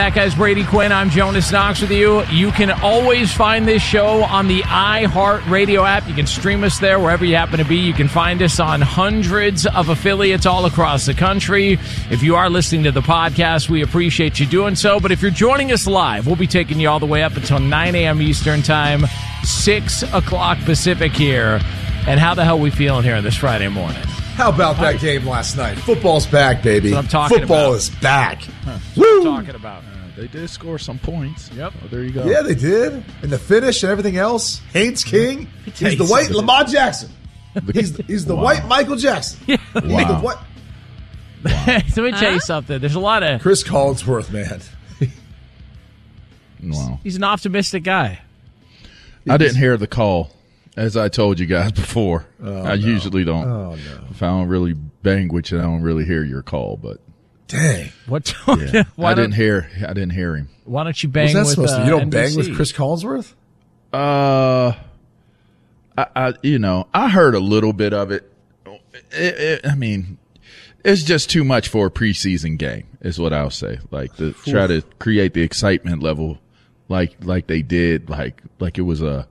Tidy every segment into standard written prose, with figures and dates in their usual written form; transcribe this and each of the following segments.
That guy's Brady Quinn. I'm Jonas Knox with you. You can always find this show on the iHeartRadio app. You can stream us there wherever you happen to be. You can find us on hundreds of affiliates all across the country. If you are listening to the podcast, we appreciate you doing so. But if you're joining us live, we'll be taking you all the way up until 9 a.m. Eastern Time, 6 o'clock Pacific here. And how the hell are we feeling here on this Friday morning? How about that game last night? Football's back, baby. That's what I'm talking Football about. is back. That's what I'm talking about. They did score some points. Yep. Oh, there you go. Yeah, they did. And the finish and everything else. Haynes King. He's the white Lamar Jackson. He's the white Michael Jackson. Yeah. He's the what? Let me tell you something. There's a lot of... Chris Collinsworth, man. Wow. He's an optimistic guy. I didn't hear the call, as I told you guys before. I usually don't. Oh, no. If I don't really bang with you, I don't really hear your call. But Dang. What? yeah. I didn't hear him. Why don't you bang What's that with supposed to be? You don't NBC? bang with Chris Collinsworth? I heard a little bit of it. I mean, it's just too much for a preseason game, is what I'll say. Like to try to create the excitement level, like they did, like it was a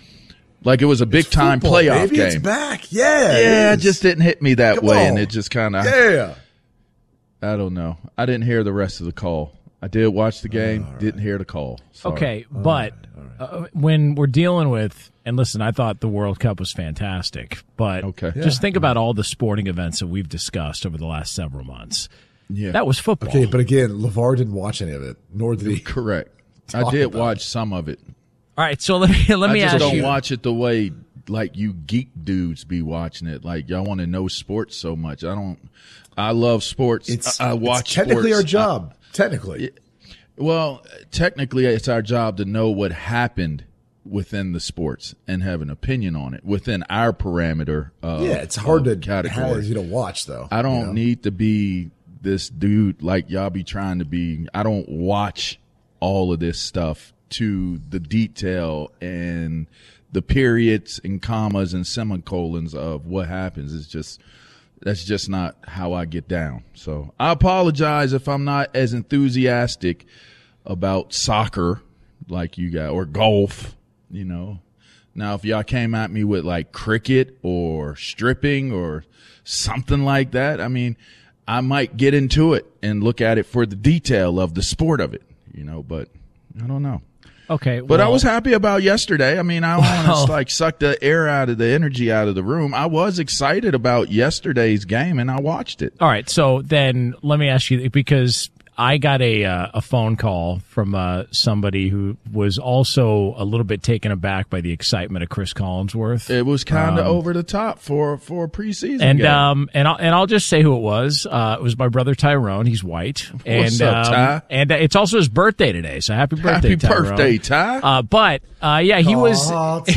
big time Football, playoff baby. game. It's back. Yeah. Yeah, it just didn't hit me that Come way, on. and it just kind of. Yeah. I don't know. I didn't hear the rest of the call. I did watch the game. Didn't hear the call. Sorry. Okay, but when we're dealing with, and listen, I thought the World Cup was fantastic, but Okay. just think about all the sporting events that we've discussed over the last several months. Yeah, That was football. Okay, but again, LeVar didn't watch any of it, nor did he. correct. I Talk did about watch some of it. All right, so let me I just ask don't you. watch it the way like you geek dudes be watching it. Like y'all want to know sports so much. I don't. I love sports. I watch. It's technically sports. our job. Technically. Well, technically, it's our job to know what happened within the sports and have an opinion on it within our parameter. It's hard to category. you to watch though. I don't need to be this dude like y'all be trying to be. I don't watch all of this stuff to the detail and the periods and commas and semicolons of what happens. That's just not how I get down. So I apologize if I'm not as enthusiastic about soccer like you guys or golf, Now, if y'all came at me with like cricket or stripping or something like that, I mean, I might get into it and look at it for the detail of the sport of it, but I don't know. Okay, But I was happy about yesterday. I mean, I don't want to like suck the air out of the energy out of the room. I was excited about yesterday's game, and I watched it. All right, so then let me ask you, because I got a phone call from somebody who was also a little bit taken aback by the excitement of Chris Collinsworth. It was kind of over the top for a preseason and game. And I'll just say who it was. It was my brother Tyrone. He's white. What's up, Ty? And it's also his birthday today. So happy birthday, Happy Tyrone. birthday, Ty. He was.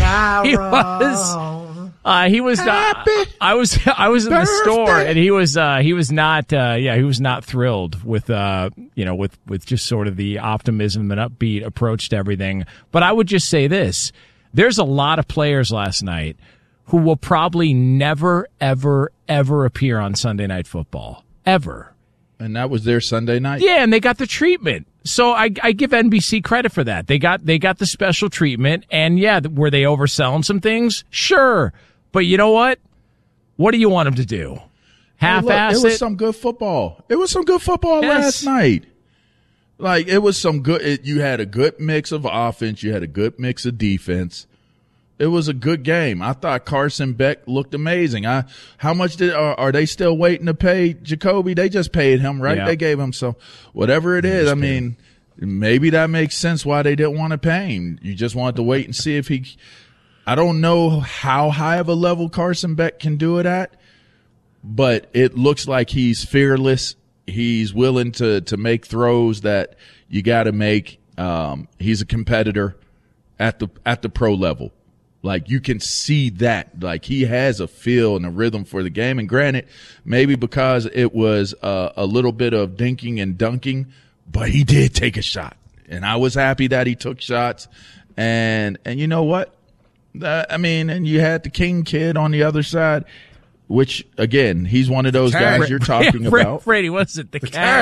He was. I was in the store, and he was not thrilled with with just sort of the optimism and upbeat approach to everything. But I would just say this: there's a lot of players last night who will probably never, ever, ever appear on Sunday Night Football ever. And that was their Sunday night. Yeah, and they got the treatment. So I give NBC credit for that. They got the special treatment, and yeah, were they overselling some things? Sure. But you know what? What do you want them to do? Half-ass it was some good football. It was some good football last night. Like, it was some good. You had a good mix of offense. You had a good mix of defense. It was a good game. I thought Carson Beck looked amazing. How much are they still waiting to pay Jacoby? They just paid him, right? Yeah. They gave him some, whatever it is. I mean, maybe that makes sense why they didn't want to pay him. You just wanted to wait and see if I don't know how high of a level Carson Beck can do it at, but it looks like he's fearless. He's willing to make throws that you got to make. He's a competitor at the pro level. Like, you can see that. Like, he has a feel and a rhythm for the game. And granted, maybe because it was a little bit of dinking and dunking, but he did take a shot. And I was happy that he took shots. And you know what? And you had the King kid on the other side, which, again, he's one of those guys you're talking about. Brady, what's it? The Kang?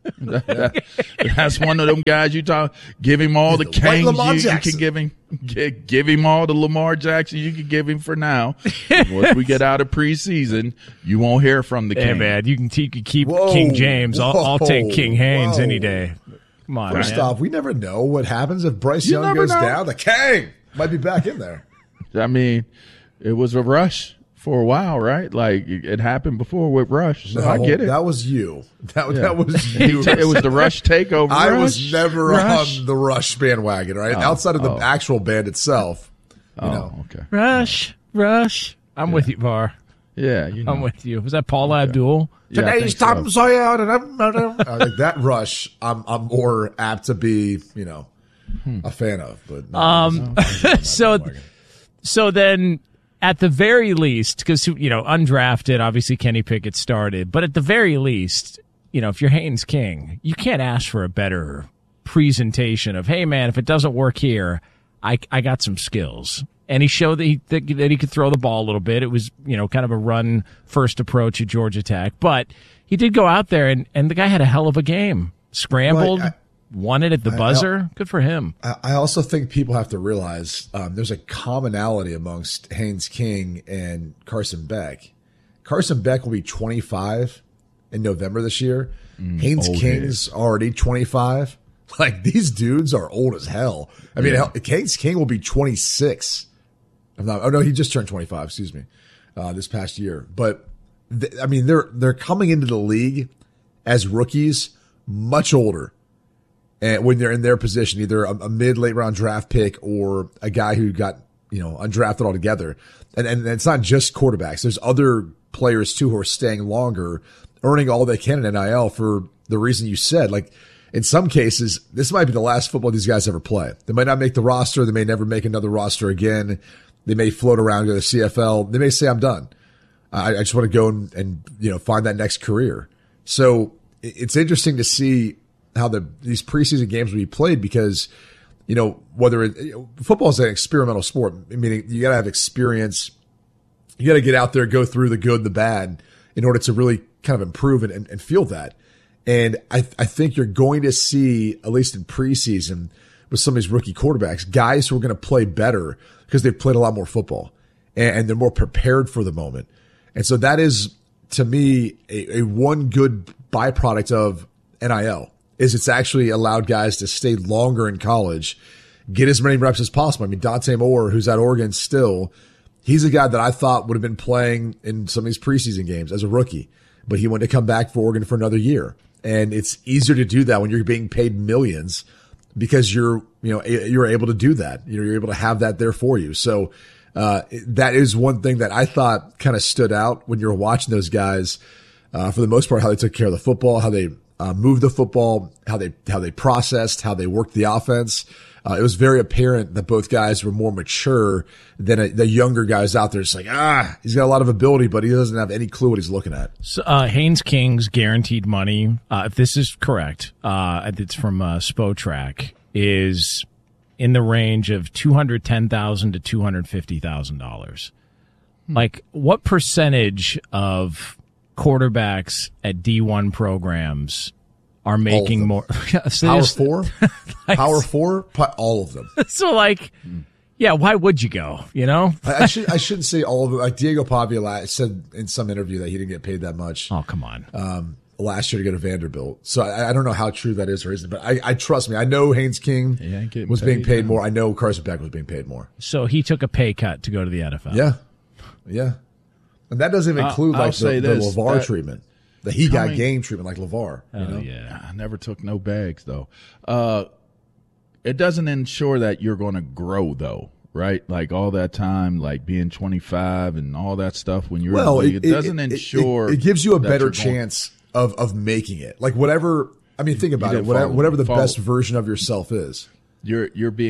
That's one of them guys you talk. Give him all the canes you can give him. Give him all the Lamar Jackson you can give him for now. Once we get out of preseason, you won't hear from the king. Hey, man, you can keep King James. I'll take King Haynes any day. Come on, First off, we never know what happens if Bryce Young goes down. The king might be back in there. I mean, it was a rush for a while, right? Like it happened before with Rush. So I get it. That was you. That was you. It was the Rush takeover. I was never on the Rush bandwagon, right? Outside of the actual band itself. Okay. Rush. I'm with you, Var. Yeah, I'm with you. Was that Paula Abdul? Yeah, today's Tom Sawyer. That Rush, I'm more apt to be, a fan of. But so then. At the very least, because, undrafted, obviously Kenny Pickett started. But at the very least, if you're Haynes King, you can't ask for a better presentation of, hey, man, if it doesn't work here, I got some skills. And he showed that he could throw the ball a little bit. It was, kind of a run-first approach at Georgia Tech. But he did go out there, and the guy had a hell of a game. Scrambled. Won it at the buzzer. Good for him. I also think people have to realize there's a commonality amongst Haynes King and Carson Beck. Carson Beck will be 25 in November this year. Haynes King's already 25. Like, these dudes are old as hell. I mean, Haynes King will be 26. He just turned 25, excuse me, this past year. But, they're coming into the league as rookies much older. And when they're in their position, either a mid-late round draft pick or a guy who got, undrafted altogether. And it's not just quarterbacks. There's other players too who are staying longer, earning all they can in NIL for the reason you said. Like, in some cases, this might be the last football these guys ever play. They might not make the roster. They may never make another roster again. They may float around to the CFL. They may say, I'm done. I just want to go and find that next career. So it's interesting to see how these preseason games will be played because, whether football is an experimental sport, meaning you got to have experience. You got to get out there, go through the good, the bad in order to really kind of improve and feel that. And I think you're going to see, at least in preseason with some of these rookie quarterbacks, guys who are going to play better because they've played a lot more football and they're more prepared for the moment. And so that is, to me, a one good byproduct of NIL. Is it's actually allowed guys to stay longer in college, get as many reps as possible. I mean, Dante Moore, who's at Oregon still, he's a guy that I thought would have been playing in some of these preseason games as a rookie, but he wanted to come back for Oregon for another year. And it's easier to do that when you're being paid millions because you're able to do that. You're able to have that there for you. So, that is one thing that I thought kind of stood out when you're watching those guys, for the most part, how they took care of the football, how they moved the football, how they processed, how they worked the offense. It was very apparent that both guys were more mature than the younger guys out there. It's like, he's got a lot of ability, but he doesn't have any clue what he's looking at. So, Haynes King's guaranteed money, if this is correct, it's from Spotrac, is in the range of $210,000 to $250,000. Like, what percentage of quarterbacks at D1 programs are making more? Power four? Power four? All of them. So, why would you go, I shouldn't say all of them. Like, Diego Pavia said in some interview that he didn't get paid that much. Oh, come on. Last year to go to Vanderbilt. So I don't know how true that is or isn't, but I trust me. I know Haynes King was being paid more. I know Carson Beck was being paid more. So he took a pay cut to go to the NFL. Yeah. And that doesn't even include the LeVar treatment. He got game treatment like LeVar. Yeah. I never took no bags, though. It doesn't ensure that you're going to grow, though, right? Like all that time, like being 25 and all that stuff when you're in the league, it doesn't ensure. It gives you a better chance of making it. Like whatever, think about it, whatever the best version of yourself is. You're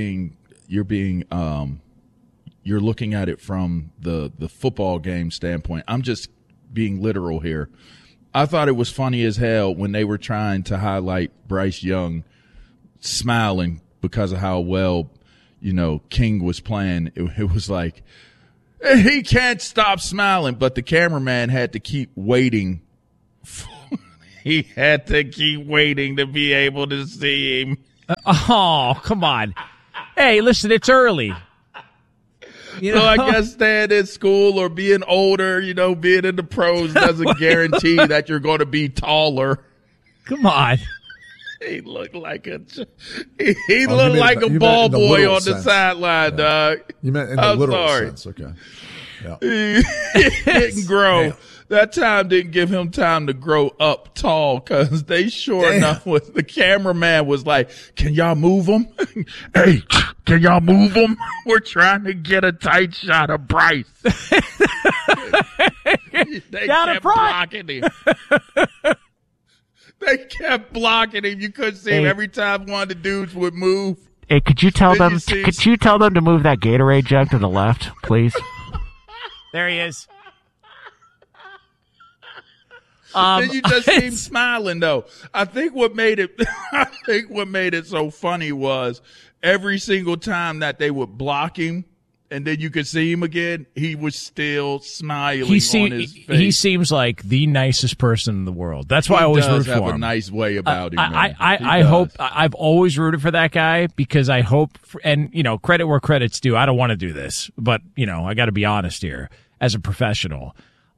looking at it from the football game standpoint. I'm just being literal here. I thought it was funny as hell when they were trying to highlight Bryce Young smiling because of how well, King was playing. It was like, he can't stop smiling, but the cameraman had to keep waiting. he had to keep waiting to be able to see him. Oh, come on. Hey, listen, it's early. So I guess staying in school or being older, being in the pros doesn't guarantee that you're going to be taller. Come on. He looked like a ball boy on the sideline, dog. You meant in the literal sense. Okay. Yeah. He didn't grow. Damn. That time didn't give him time to grow up tall because they enough with the cameraman was like, can y'all move him? Hey, can y'all move him? We're trying to get a tight shot of Bryce. They kept blocking him. They kept blocking him. You couldn't see him every time one of the dudes would move. Hey, could you tell them to move that Gatorade jug to the left, please? There he is. Then you just see him smiling though. I think what made it so funny was every single time that they would block him and then you could see him again, he was still smiling on his face. He seems like the nicest person in the world. That's why I always root for him. He does have a nice way about him. I hope I've always rooted for that guy because I hope and credit where credit's due. I don't want to do this, but I got to be honest here as a professional.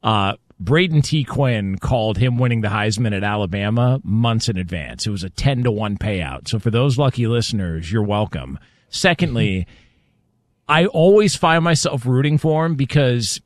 Braden T. Quinn called him winning the Heisman at Alabama months in advance. It was a 10-1 payout. So for those lucky listeners, you're welcome. Secondly, I always find myself rooting for him because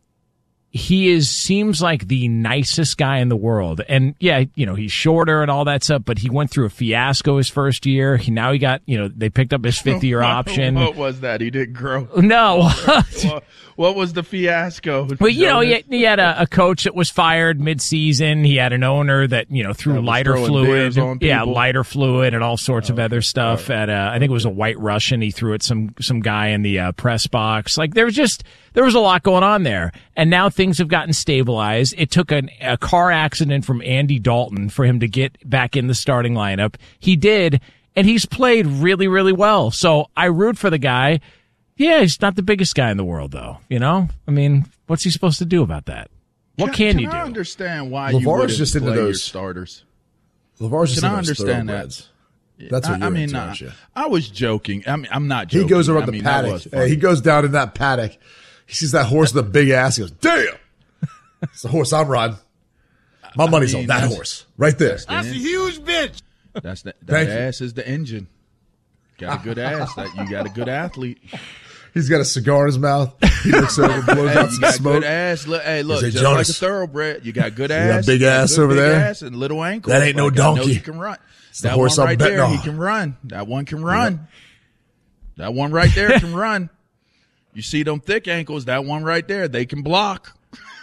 he seems like the nicest guy in the world. And yeah, he's shorter and all that stuff, but he went through a fiasco his first year. Now he got, they picked up his 5th-year option. What was that? He didn't grow. No. What was the fiasco? Well, he had a coach that was fired mid-season. He had an owner that, threw lighter fluid. Yeah, lighter fluid and all sorts of other stuff. Right. I think it was a White Russian. He threw at some guy in the press box. Like, there was a lot going on there. And now things have gotten stabilized. It took a car accident from Andy Dalton for him to get back in the starting lineup. He did, and he's played really, really well. So I root for the guy. Yeah, he's not the biggest guy in the world, though. I mean, what's he supposed to do about that? What can you do? I understand why you wouldn't just play your starters. LeVar's just I understand that. That's what you're into, aren't you? I was joking. I mean, I'm not joking. He goes around the paddock. He goes down in that paddock. He sees that horse with a big ass. He goes, damn! It's the horse I'm riding. My money's on that horse. Right there. That's a huge bitch. That ass is the engine. Got a good ass. You got a good athlete. He's got a cigar in his mouth. He looks over and blows out some smoke. Good ass. Look, just Jonas, like a thoroughbred. You got good ass. You got big ass over there. Ass and little ankle. That ain't no donkey. He can run. It's the horse I'm betting on. He can run. That one can run. That one right there can run. You see them thick ankles, that one right there, they can block.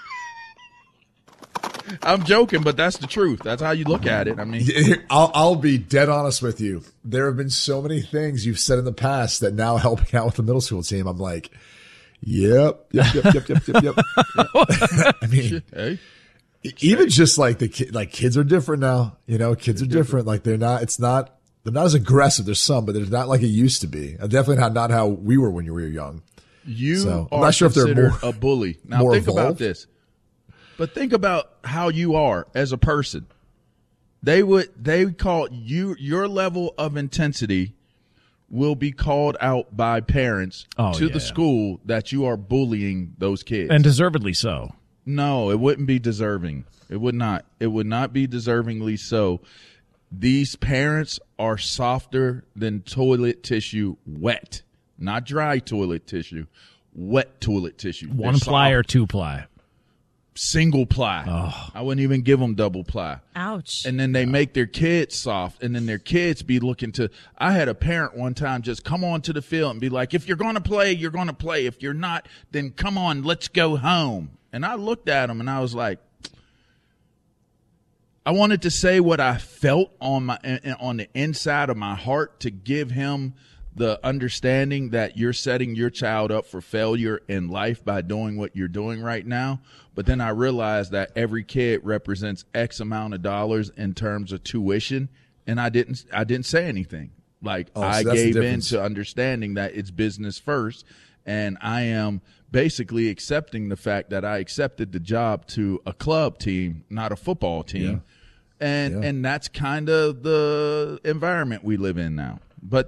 I'm joking, but that's the truth. That's how you look at it. I mean, I'll be dead honest with you. There have been so many things you've said in the past that now helping out with the middle school team, I'm like, yep. I mean, even just like kids are different now. Kids are different. Like they're not as aggressive. There's some, but they're not like it used to be. Definitely not how we were when you were young. I'm not sure if they're a bully. Now think about this. But think about how you are as a person. They call you, your level of intensity will be called out by parents to the school that you are bullying those kids. And deservedly so. No, it wouldn't be deserving. It would not. It would not be deservingly so. These parents are softer than toilet tissue wet. Not dry toilet tissue, wet toilet tissue. One ply or two ply? Single ply. Oh. I wouldn't even give them double ply. Ouch. And then they make their kids soft, and then their kids be looking to – I had a parent one time just come on to the field and be like, if you're going to play, you're going to play. If you're not, then come on, let's go home. And I looked at him, and I was like, I wanted to say what I felt on the inside of my heart to give him the understanding that you're setting your child up for failure in life by doing what you're doing right now. But then I realized that every kid represents X amount of dollars in terms of tuition, and I didn't say anything. I gave in to understanding that it's business first, and I am basically accepting the fact that I accepted the job to a club team, not a football team. And that's kind of the environment we live in now. But